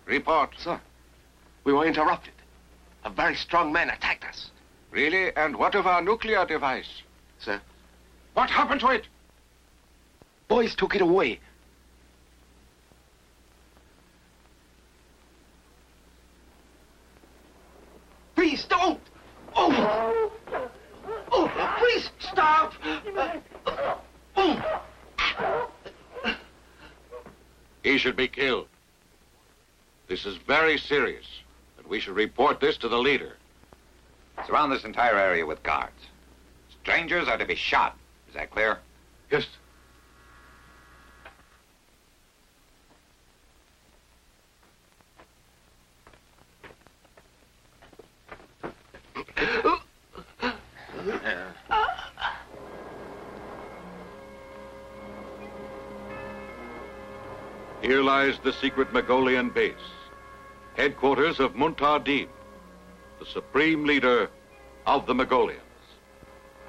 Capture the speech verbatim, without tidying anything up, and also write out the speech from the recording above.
Report. Sir, we were interrupted. A very strong man attacked us. Really? And what of our nuclear device? Sir, What happened to it? boys took it away. Please, don't! Oh! Oh, please, stop! Oh! He should be killed. This is very serious, and we should report this to the leader. Surround this entire area with guards. Strangers are to be shot. Is that clear? Yes. Here lies the secret Mongolian base, headquarters of Muntardin, the supreme leader of the Mongolia.